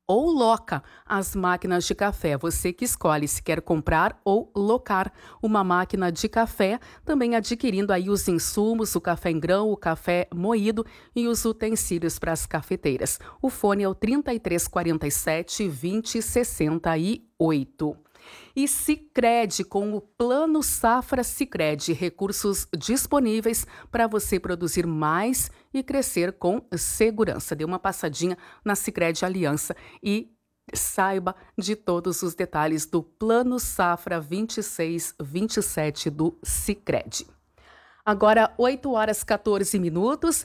ou loca as máquinas de café. Você que escolhe se quer comprar ou locar uma máquina de café, também adquirindo aí os insumos, o café em grão, o café moído e os utensílios para as cafeteiras. O fone é o 3347 2068. E Sicredi, com o Plano Safra Sicredi, recursos disponíveis para você produzir mais e crescer com segurança. Dê uma passadinha na Sicredi Aliança e saiba de todos os detalhes do Plano Safra 26-27 do Sicredi. Agora, 8 horas 14 minutos,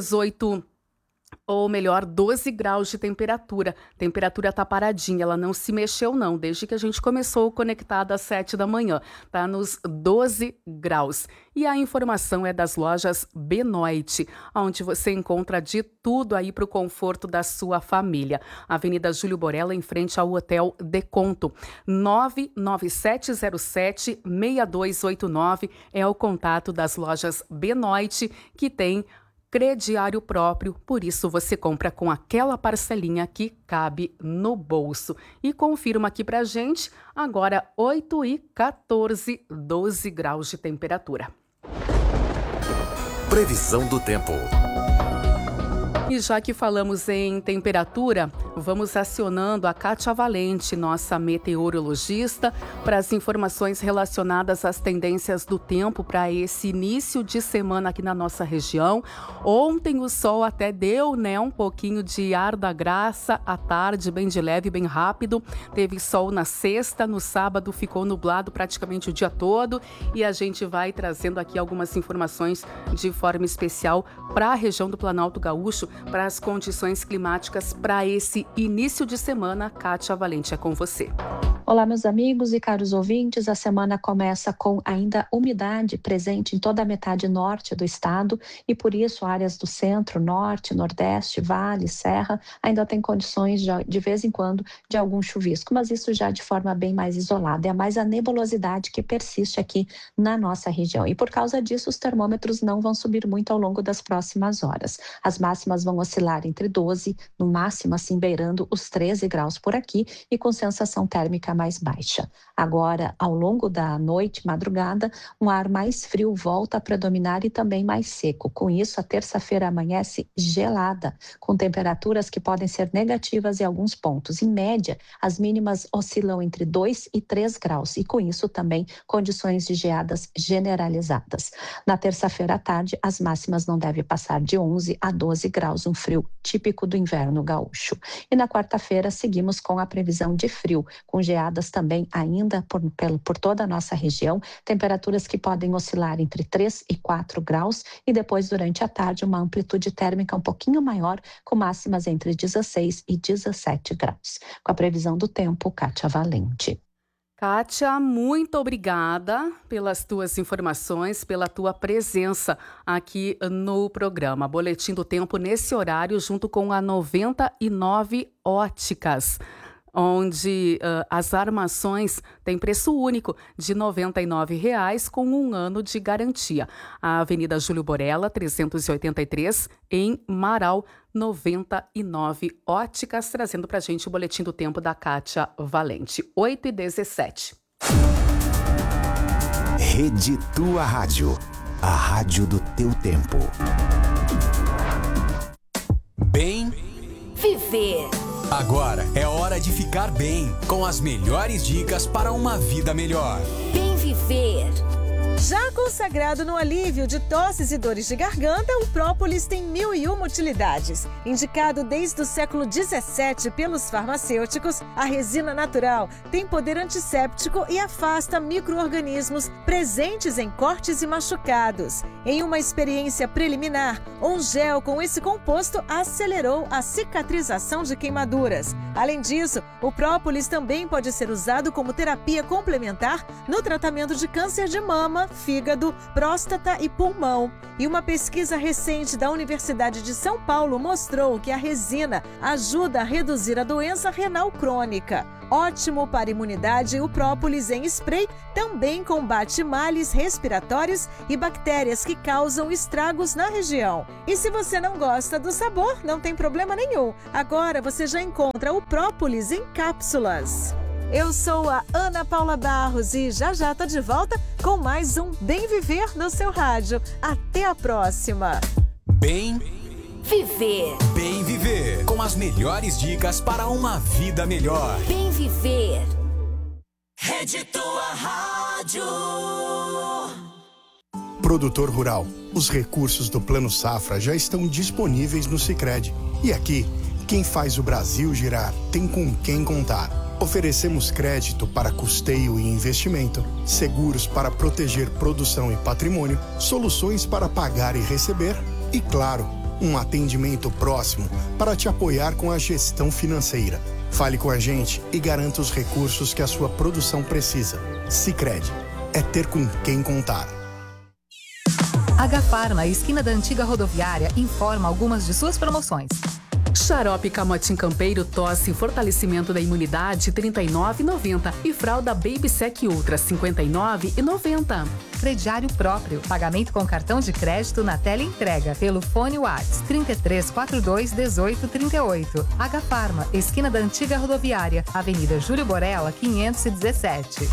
12 graus de temperatura. Temperatura está paradinha, ela não se mexeu não, desde que a gente começou conectado às 7 da manhã. Está nos 12 graus. E a informação é das lojas Benoit, onde você encontra de tudo aí para o conforto da sua família. Avenida Júlio Borella, em frente ao Hotel Deconto. 99707-6289 é o contato das lojas Benoit, que tem crediário próprio, por isso você compra com aquela parcelinha que cabe no bolso. E confirma aqui pra gente, agora 8h14, 12 graus de temperatura. Previsão do tempo. E já que falamos em temperatura, vamos acionando a Kátia Valente, nossa meteorologista, para as informações relacionadas às tendências do tempo para esse início de semana aqui na nossa região. Ontem o sol até deu, um pouquinho de ar da graça à tarde, bem de leve, bem rápido. Teve sol na sexta, no sábado ficou nublado praticamente o dia todo e a gente vai trazendo aqui algumas informações de forma especial para a região do Planalto Gaúcho, para as condições climáticas para esse início de semana. Kátia Valente, é com você. Olá, meus amigos e caros ouvintes. A semana começa com ainda umidade presente em toda a metade norte do estado e, por isso, áreas do centro, norte, nordeste, vale, serra, ainda tem condições de vez em quando de algum chuvisco, mas isso já de forma bem mais isolada. É mais a nebulosidade que persiste aqui na nossa região. E por causa disso, os termômetros não vão subir muito ao longo das próximas horas. As máximas vão oscilar entre 12, no máximo assim beirando os 13 graus por aqui e com sensação térmica mais baixa. Agora, ao longo da noite, madrugada, um ar mais frio volta a predominar e também mais seco. Com isso, a terça-feira amanhece gelada, com temperaturas que podem ser negativas em alguns pontos. Em média, as mínimas oscilam entre 2 e 3 graus e com isso também condições de geadas generalizadas. Na terça-feira à tarde, as máximas não devem passar de 11 a 12 graus, um frio típico do inverno gaúcho. E na quarta-feira seguimos com a previsão de frio, com geadas também ainda por toda a nossa região, temperaturas que podem oscilar entre 3 e 4 graus e depois durante a tarde uma amplitude térmica um pouquinho maior, com máximas entre 16 e 17 graus. Com a previsão do tempo, Kátia Valente. Kátia, muito obrigada pelas tuas informações, pela tua presença aqui no programa. Boletim do Tempo nesse horário, junto com a 99 Óticas, onde as armações têm preço único de R$ 99,00 com 1 ano de garantia. A Avenida Júlio Borella, 383, em Marau, 99 Óticas, trazendo pra gente o Boletim do Tempo da Kátia Valente. 8h17. Rede Tua Rádio, a rádio do teu tempo. Bem viver. Agora é hora de ficar bem, com as melhores dicas para uma vida melhor. Bem viver. Já consagrado no alívio de tosses e dores de garganta, o própolis tem 1001 utilidades. Indicado desde o século XVII pelos farmacêuticos, a resina natural tem poder antisséptico e afasta micro-organismos presentes em cortes e machucados. Em uma experiência preliminar, um gel com esse composto acelerou a cicatrização de queimaduras. Além disso, o própolis também pode ser usado como terapia complementar no tratamento de câncer de mama, fígado, próstata e pulmão. E uma pesquisa recente da Universidade de São Paulo mostrou que a resina ajuda a reduzir a doença renal crônica. Ótimo para imunidade, o própolis em spray também combate males respiratórios e bactérias que causam estragos na região. E se você não gosta do sabor, não tem problema nenhum. Agora você já encontra o própolis em cápsulas. Eu sou a Ana Paula Barros e já tô de volta com mais um Bem Viver no seu rádio. Até a próxima! Bem Viver. Bem Viver, com as melhores dicas para uma vida melhor. Bem Viver. Rede Tua Rádio. Produtor rural, os recursos do Plano Safra já estão disponíveis no Sicredi. E aqui, quem faz o Brasil girar tem com quem contar. Oferecemos crédito para custeio e investimento, seguros para proteger produção e patrimônio, soluções para pagar e receber e, claro, um atendimento próximo para te apoiar com a gestão financeira. Fale com a gente e garanta os recursos que a sua produção precisa. Sicredi, é ter com quem contar. Agafarma, esquina da antiga rodoviária, informa algumas de suas promoções. Xarope Camotim Campeiro Tosse e Fortalecimento da Imunidade, R$ 39,90. E fralda Baby Sec Ultra, R$ 59,90. Crediário próprio. Pagamento com cartão de crédito na tela entrega. Pelo fone WhatsApp 3342 1838. Agafarma, esquina da antiga rodoviária, Avenida Júlio Borella, 517.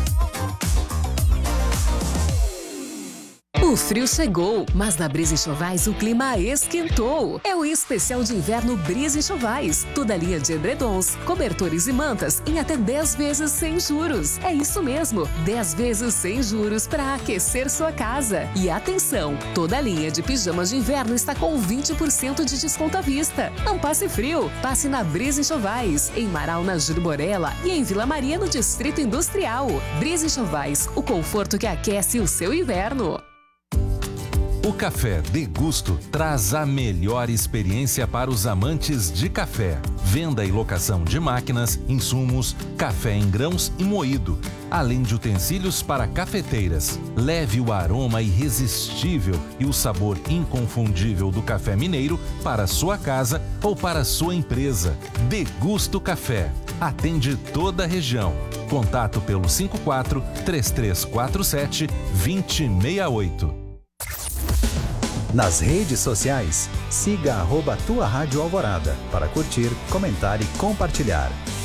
O frio chegou, mas na Brisa Enxovais o clima esquentou. É o especial de inverno Brisa Enxovais. Toda a linha de edredons, cobertores e mantas em até 10 vezes sem juros. É isso mesmo, 10 vezes sem juros para aquecer sua casa. E atenção, toda a linha de pijamas de inverno está com 20% de desconto à vista. Não passe frio, passe na Brisa Enxovais, em Marau, na Júlio Borella e em Vila Maria, no Distrito Industrial. Brisa Enxovais, o conforto que aquece o seu inverno. O Café Degusto traz a melhor experiência para os amantes de café. Venda e locação de máquinas, insumos, café em grãos e moído, além de utensílios para cafeteiras. Leve o aroma irresistível e o sabor inconfundível do café mineiro para sua casa ou para sua empresa. Degusto Café. Atende toda a região. Contato pelo 54-3347-2068. Nas redes sociais, siga @Tua Rádio Alvorada para curtir, comentar e compartilhar.